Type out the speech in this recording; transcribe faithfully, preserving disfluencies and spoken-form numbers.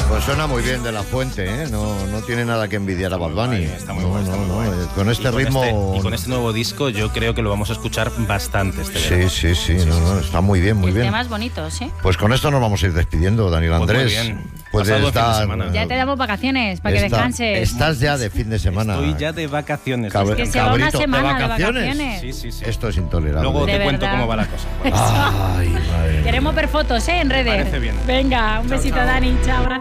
Pues suena muy bien De La Fuente, ¿eh? No, no tiene nada que envidiar a Bad Bunny. Está muy no, bueno, no, está muy no, bueno. eh, con este y con ritmo... Este, y con este nuevo disco yo creo que lo vamos a escuchar bastante este Sí, verano. sí, sí, no, no, está muy bien, muy Y bien. temas bonitos, ¿eh? Pues con esto nos vamos a ir despidiendo, Daniel Pues muy Andrés. bien. Puedes Pasado el fin de dar... semana. Ya te damos vacaciones para que Está- descanses. Estás ya de fin de semana. Estoy ya de vacaciones. Cabr- Que se va una cabrito, semana de vacaciones? vacaciones. Sí, sí, sí. Esto es intolerable. Luego De te cuento verdad. cómo va la cosa. Bueno, Ay, madre mía. Queremos ver fotos, ¿eh? En redes. parece bien. Venga, un Chao, besito, chao. Dani. Chao, gracias.